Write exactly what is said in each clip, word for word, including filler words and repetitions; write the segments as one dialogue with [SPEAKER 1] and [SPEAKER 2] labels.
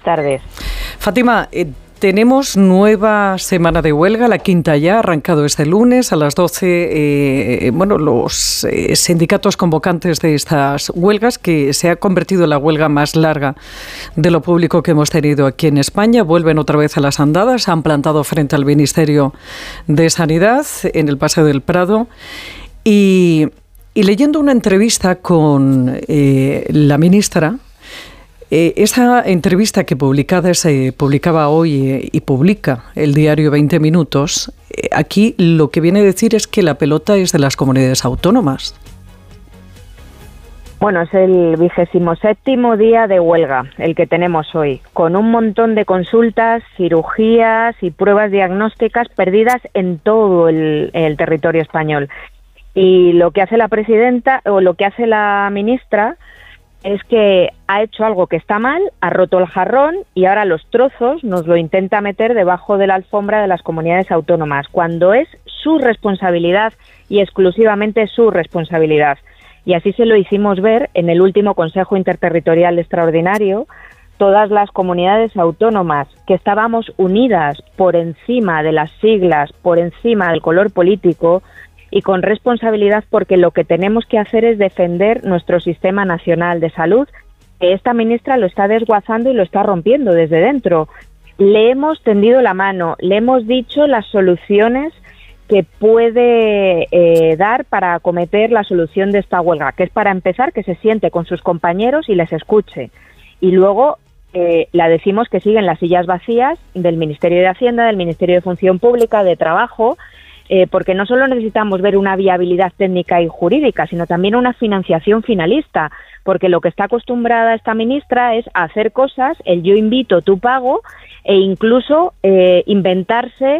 [SPEAKER 1] tardes.
[SPEAKER 2] Fátima, eh, tenemos nueva semana de huelga, la quinta ya, ha arrancado este lunes a las doce. Eh, bueno, los eh, sindicatos convocantes de estas huelgas, que se ha convertido en la huelga más larga de lo público que hemos tenido aquí en España, vuelven otra vez a las andadas, se han plantado frente al Ministerio de Sanidad en el Paseo del Prado y, y leyendo una entrevista con eh, la ministra. Eh, esa entrevista que publicada se publicaba hoy eh, y publica el diario veinte minutos, eh, aquí lo que viene a decir es que la pelota es de las comunidades autónomas.
[SPEAKER 1] Bueno, es el vigésimo séptimo día de huelga, el que tenemos hoy, con un montón de consultas, cirugías y pruebas diagnósticas perdidas en todo el, el territorio español. Y lo que hace la presidenta, o lo que hace la ministra, es que ha hecho algo que está mal, ha roto el jarrón y ahora los trozos nos lo intenta meter debajo de la alfombra de las comunidades autónomas, cuando es su responsabilidad y exclusivamente su responsabilidad. Y así se lo hicimos ver en el último Consejo Interterritorial Extraordinario. Todas las comunidades autónomas que estábamos unidas por encima de las siglas, por encima del color político, y con responsabilidad, porque lo que tenemos que hacer es defender nuestro sistema nacional de salud, que esta ministra lo está desguazando y lo está rompiendo desde dentro. Le hemos tendido la mano, le hemos dicho las soluciones que puede eh, dar para acometer la solución de esta huelga, que es, para empezar, que se siente con sus compañeros y les escuche. Y luego eh, la decimos que siguen las sillas vacías del Ministerio de Hacienda, del Ministerio de Función Pública, de Trabajo, Eh, porque no solo necesitamos ver una viabilidad técnica y jurídica, sino también una financiación finalista, porque lo que está acostumbrada esta ministra es a hacer cosas, el yo invito, tú pago, e incluso eh, inventarse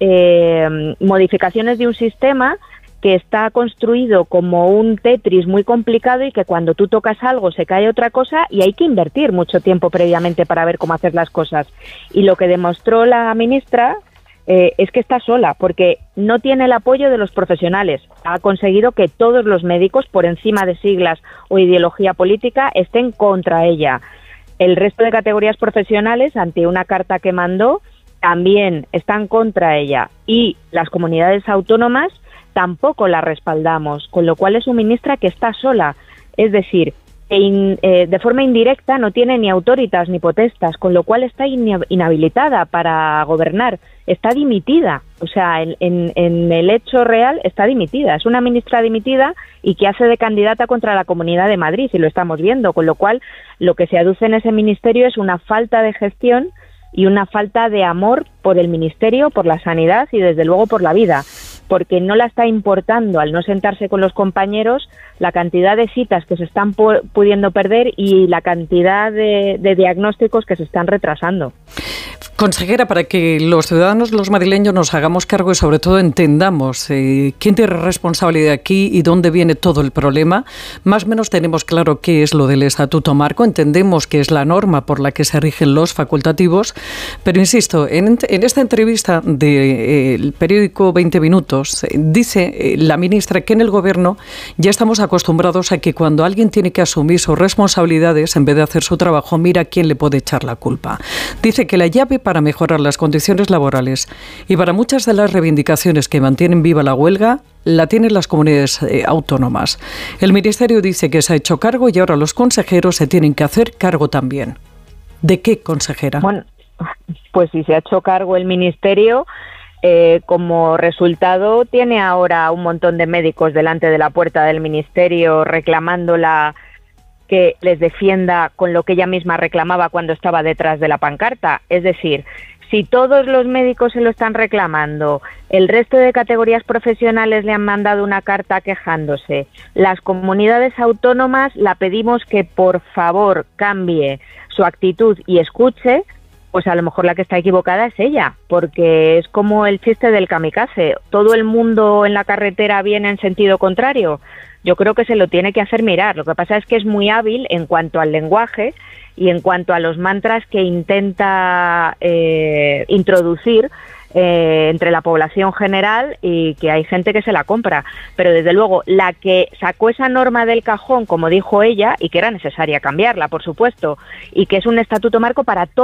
[SPEAKER 1] eh, modificaciones de un sistema que está construido como un Tetris muy complicado y que cuando tú tocas algo se cae otra cosa y hay que invertir mucho tiempo previamente para ver cómo hacer las cosas. Y lo que demostró la ministra Eh, es que está sola, porque no tiene el apoyo de los profesionales. Ha conseguido que todos los médicos, por encima de siglas o ideología política, estén contra ella. El resto de categorías profesionales, ante una carta que mandó, también están contra ella. Y las comunidades autónomas tampoco la respaldamos, con lo cual es una ministra que está sola. Es decir, In, eh, de forma indirecta no tiene ni autoritas ni potestas, con lo cual está in, inhabilitada para gobernar, está dimitida, o sea, en, en, en el hecho real está dimitida, es una ministra dimitida y que hace de candidata contra la Comunidad de Madrid, y lo estamos viendo, con lo cual lo que se aduce en ese ministerio es una falta de gestión y una falta de amor por el ministerio, por la sanidad y desde luego por la vida, porque no la está importando, al no sentarse con los compañeros, la cantidad de citas que se están pudiendo perder y la cantidad de, de diagnósticos que se están retrasando.
[SPEAKER 2] Consejera, para que los ciudadanos, los madrileños, nos hagamos cargo y sobre todo entendamos eh, quién tiene responsabilidad aquí y dónde viene todo el problema, más o menos tenemos claro qué es lo del Estatuto Marco, entendemos que es la norma por la que se rigen los facultativos, pero insisto, en, en esta entrevista del eh, periódico veinte minutos, eh, dice eh, la ministra que en el Gobierno ya estamos acostumbrados a que cuando alguien tiene que asumir sus responsabilidades, en vez de hacer su trabajo, mira quién le puede echar la culpa. Dice que la llave para mejorar las condiciones laborales y para muchas de las reivindicaciones que mantienen viva la huelga la tienen las comunidades eh, autónomas. El Ministerio dice que se ha hecho cargo y ahora los consejeros se tienen que hacer cargo también. ¿De qué, consejera?
[SPEAKER 1] Bueno, pues si se ha hecho cargo el Ministerio, eh, como resultado tiene ahora un montón de médicos delante de la puerta del Ministerio reclamando la que les defienda con lo que ella misma reclamaba cuando estaba detrás de la pancarta. Es decir, si todos los médicos se lo están reclamando, el resto de categorías profesionales le han mandado una carta quejándose, las comunidades autónomas la pedimos que por favor cambie su actitud y escuche, pues a lo mejor la que está equivocada es ella, porque es como el chiste del kamikaze, todo el mundo en la carretera viene en sentido contrario. Yo creo que se lo tiene que hacer mirar. Lo que pasa es que es muy hábil en cuanto al lenguaje y en cuanto a los mantras que intenta eh, introducir eh, entre la población general, y que hay gente que se la compra. Pero desde luego, la que sacó esa norma del cajón, como dijo ella, y que era necesaria cambiarla, por supuesto, y que es un estatuto marco para todos.